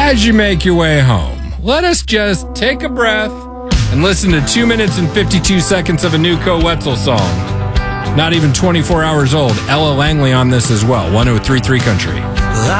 as you make your way home, let us just take a breath and listen to 2 minutes and 52 seconds of a new Koe Wetzel song. Not even 24 hours old. Ella Langley on this as well. 103.3 Country.